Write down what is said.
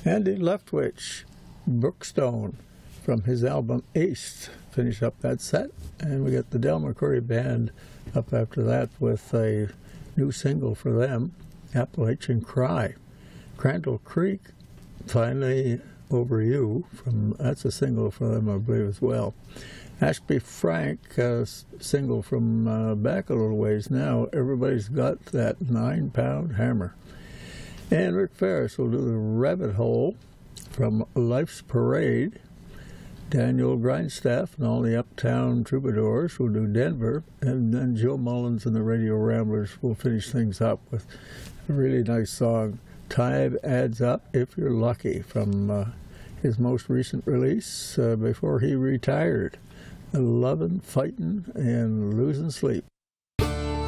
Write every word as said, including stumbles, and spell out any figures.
Andy Leftwich, Brookstone, from his album Ace, finish up that set. And we got the Del McCoury Band up after that with a new single for them, Appalachian Cry. Crandall Creek, Finally Over You, from that's a single for them, I believe, as well. Ashby Frank, uh, single from uh, back a little ways now, Everybody's Got That Nine-Pound Hammer. And Rick Ferris will do the Rabbit Hole from Life's Parade. Daniel Grindstaff and all the Uptown Troubadours will do Denver. And then Joe Mullins and the Radio Ramblers will finish things up with a really nice song, Time Adds Up If You're Lucky, from uh, his most recent release uh, before he retired, Lovin', Fightin', and Losing Sleep.